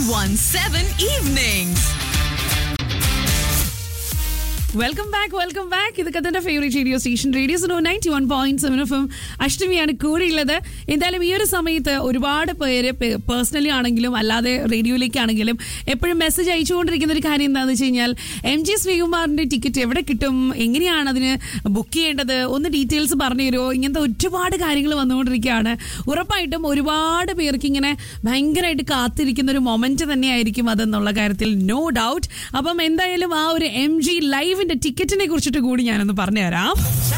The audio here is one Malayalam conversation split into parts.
917 Evenings. Welcome back. ഇതൊക്കെ തന്നെ favourite radio station radio 91.7 FM. അഷ്ടമിയാണ് കൂടെയുള്ളത്. എന്തായാലും ഈ ഒരു സമയത്ത് ഒരുപാട് പേര് പേഴ്സണലി ആണെങ്കിലും അല്ലാതെ റേഡിയോയിലേക്കാണെങ്കിലും എപ്പോഴും മെസ്സേജ് അയച്ചുകൊണ്ടിരിക്കുന്ന ഒരു കാര്യം എന്താണെന്ന് വെച്ച് കഴിഞ്ഞാൽ MG ശ്രീകുമാറിന്റെ ടിക്കറ്റ് എവിടെ കിട്ടും, എങ്ങനെയാണ് അതിന് ബുക്ക് ചെയ്യേണ്ടത്, ഒന്ന് ഡീറ്റെയിൽസ് പറഞ്ഞു തരുമോ, ഇങ്ങനത്തെ ഒരുപാട് കാര്യങ്ങൾ വന്നുകൊണ്ടിരിക്കുകയാണ്. ഉറപ്പായിട്ടും ഒരുപാട് പേർക്ക് ഇങ്ങനെ ഭയങ്കരമായിട്ട് കാത്തിരിക്കുന്ന ഒരു മൊമെന്റ് തന്നെയായിരിക്കും അതെന്നുള്ള കാര്യത്തിൽ നോ ഡൗട്ട്. അപ്പം എന്തായാലും ആ ഒരു MG ലൈവ് ടിക്കറ്റിനെ കുറിച്ചിട്ട് കൂടി ഞാനൊന്ന് പറഞ്ഞുതരാം.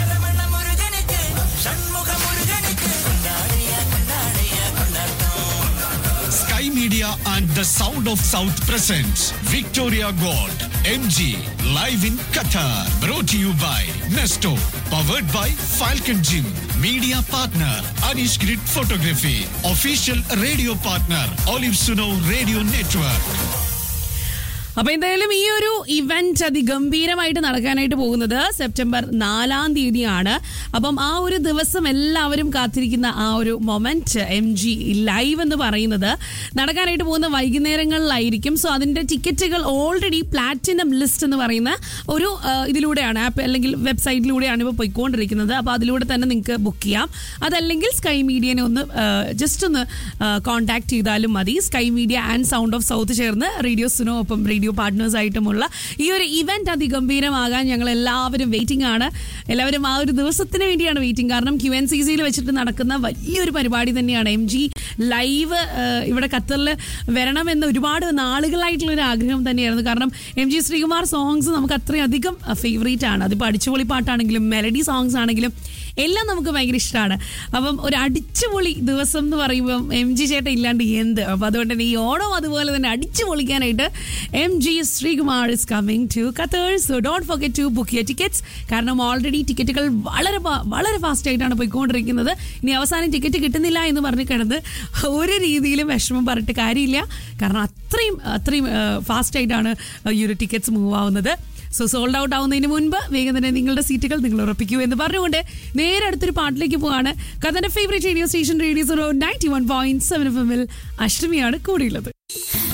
Sky Media and the Sound of South presents Victoria Gold MG live in Qatar. Brought to you by Nesto. Powered by Falcon Gym. Media partner Anish Grid Photography. Official radio partner Olive Suno Radio Network. അപ്പൊ എന്തായാലും ഈ ഒരു ഇവന്റ് അതിഗംഭീരമായിട്ട് നടക്കാനായിട്ട് പോകുന്നത് സെപ്റ്റംബർ 4 അപ്പം ആ ഒരു ദിവസം എല്ലാവരും കാത്തിരിക്കുന്ന ആ ഒരു മൊമെന്റ് MG ലൈവ് എന്ന് പറയുന്നത് നടക്കാനായിട്ട് പോകുന്ന വൈകുന്നേരങ്ങളിലായിരിക്കും. സോ അതിന്റെ ടിക്കറ്റുകൾ ഓൾറെഡി പ്ലാറ്റിനം ലിസ്റ്റ് എന്ന് പറയുന്ന ഒരു ഇതിലൂടെയാണ് ആപ്പ് അല്ലെങ്കിൽ വെബ്സൈറ്റിലൂടെയാണ് ഇപ്പോൾ പോയിക്കൊണ്ടിരിക്കുന്നത്. അപ്പോൾ അതിലൂടെ തന്നെ നിങ്ങൾക്ക് ബുക്ക് ചെയ്യാം. അതല്ലെങ്കിൽ സ്കൈ മീഡിയനെ ഒന്ന് ജസ്റ്റ് ഒന്ന് കോൺടാക്ട് ചെയ്താലും മതി. Sky media and sound of south ചേർന്ന് റേഡിയോ സുനോ ഒപ്പം റേഡിയോ പാർട്ട്നേഴ്സ് ആയിട്ടുമുള്ള ഈ ഒരു ഇവന്റ് അതിഗംഭീരമാകാൻ ഞങ്ങൾ എല്ലാവരും വെയിറ്റിംഗ് ആണ്. എല്ലാവരും ആ ഒരു ദിവസത്തിന് വേണ്ടിയാണ് വെയിറ്റിംഗ്. കാരണം QNCCയിൽ വെച്ചിട്ട് നടക്കുന്ന വലിയൊരു പരിപാടി തന്നെയാണ് MG ലൈവ്. ഇവിടെ ഖത്തറിൽ വരണമെന്ന് ഒരുപാട് നാളുകളായിട്ടുള്ളൊരു ആഗ്രഹം തന്നെയായിരുന്നു. കാരണം MG ശ്രീകുമാർ സോങ്സ് നമുക്ക് അത്രയധികം ഫേവറേറ്റ് ആണ്. അതിപ്പോൾ അടിച്ചുപൊളി പാട്ടാണെങ്കിലും മെലഡി സോങ്സ് ആണെങ്കിലും എല്ലാം നമുക്ക് ഭയങ്കര ഇഷ്ടമാണ്. അപ്പം ഒരു അടിച്ചുപൊളി ദിവസം എന്ന് പറയുമ്പം MG ചേട്ടൻ ഇല്ലാണ്ട് എന്ത്. അപ്പം അതുകൊണ്ട് തന്നെ ഈ ഓണം അതുപോലെ തന്നെ അടിച്ചു പൊളിക്കാനായിട്ട് MG Sreekumar is coming to Qatar. So don't forget to book your tickets. കാരണം ഓൾറെഡി ടിക്കറ്റുകൾ വളരെ ഫാസ്റ്റ് ആയിട്ടാണ് പോയിക്കൊണ്ടിരിക്കുന്നത്. ഇനി അവസാനം ടിക്കറ്റ് കിട്ടുന്നില്ല എന്ന് പറഞ്ഞ് കിടന്ന് ഒരു രീതിയിലും വിഷമം പറഞ്ഞിട്ട് കാര്യമില്ല. കാരണം അത്രയും ഫാസ്റ്റ് ആയിട്ടാണ് ഈ ഒരു ടിക്കറ്റ്സ് മൂവ് ആവുന്നത്. സോ സോൾഡ് ഔട്ട് ആവുന്നതിന് മുൻപ് വേഗം തന്നെ നിങ്ങളുടെ സീറ്റുകൾ നിങ്ങൾ ഉറപ്പിക്കൂ എന്ന് പറഞ്ഞുകൊണ്ട് നേരെ അടുത്തൊരു പാട്ടിലേക്ക് പോവാണ്. ഖത്തറിന്റെ favourite radio station radio 91.7 FM അഷ്ടമിയാണ് കൂടിയുള്ളത്.